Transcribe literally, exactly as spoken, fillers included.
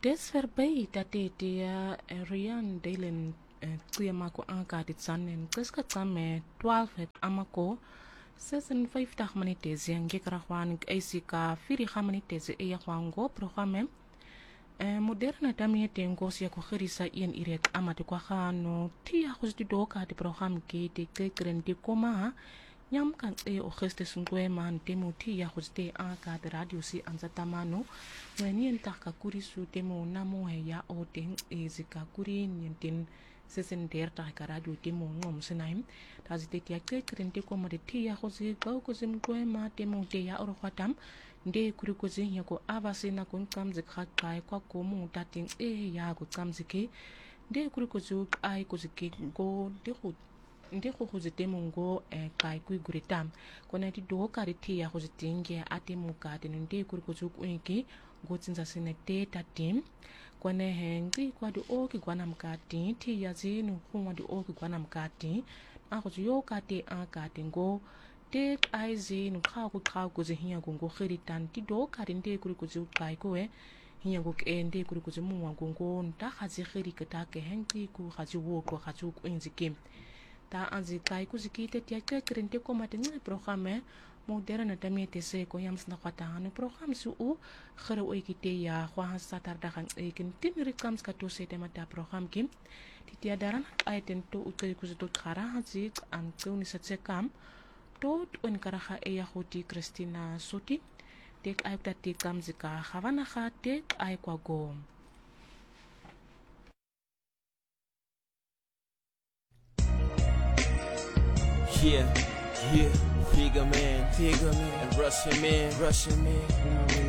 Des verbij dat dit de Rian Delen Kliamako Anka dit San en Kreska Tame twaalf het Amako zesenvijftig minutes yang gekrawan Isika firi minutes e yakwango programme moderna tamie tengo sia ko khirisa ien irek amate kwa khano tia khos di doka di program ke te krekren di koma nyam kan e o kheste sungwe man temo tia khos te aka de radio si anzatamano wenien taka kuri su temo namo ya o ten e zika kuri nyen sesen der ta ka radio temo ngom senaim tazi te tia krekren di koma de tia khos ga ko sim kwe ma temo te ya oro khatam nde kuri ko zinya ko avase na kun kamze khakai kwa ko mu tating e ya ko kamze ke nde kuri ko zu ai ko zike go de ko nde ko ko zite mongo e kai ku guritam ko na ti do ka ri ti ya ko zitinge ate mu ka te nde kuri ko zu ku enki go tsinza sine te tatim ko ne hengi kwa do o ki kwana mkati ti ya zinu ku do o ki kwana mkati a ko yo ka te a ka te go te aizi no kha ko kha ko zihinya go go khiritan ti do ka rinde kuri ko zu kai ko e hinya go ende kuri ko zu mu go go nta khazi khiri ka ta ke hengi ku khazi wo ko khazu ko inzi kim ta anzi kai ku zikite ti ka krente ko mate ni programme moderna tamie te se ko yam sna khata no program su u khare o ikite ya khwa satar da kan e kin tin rikams ka to se te mata program kim ti ti adaran ai ten to u ku zu to khara hazi an ko ni satse kam tot un karaha e yahuti Christina Suti tek ay tati kamzika havana kha tek ay kwa go yeah yeah figure man figure man and Russian man Russian man